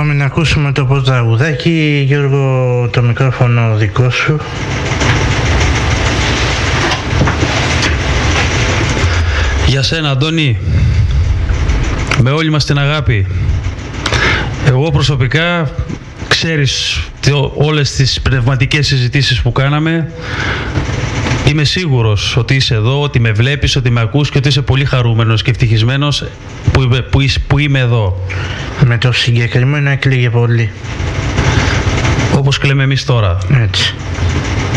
Πάμε να ακούσουμε το πρώτο τραγουδάκι. Γιώργο, το μικρόφωνο δικό σου. Για σένα, Αντώνη, με όλη μας την αγάπη. Εγώ προσωπικά, ξέρεις όλες τις πνευματικές συζητήσεις που κάναμε, είμαι σίγουρος ότι είσαι εδώ, ότι με βλέπεις, ότι με ακούς και ότι είσαι πολύ χαρούμενος και ευτυχισμένος που είμαι εδώ. Με το συγκεκριμένο έκλαιγε πολύ. Όπως κλαίμε εμείς τώρα. Έτσι.